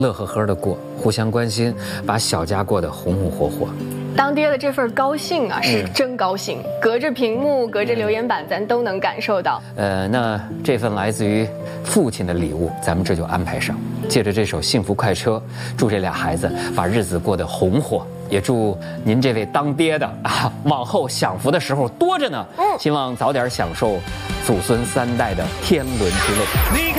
乐呵呵的过，互相关心，把小家过得红红火火。 当爹的这份高兴啊，是真高兴，隔着屏幕，隔着留言板，咱都能感受到。 那这份来自于父亲的礼物，咱们这就安排上。借着这首《幸福快车》，祝这俩孩子把日子过得红火，也祝您这位当爹的啊，往后享福的时候多着呢。希望早点享受祖孙3代的天伦之乐。你看。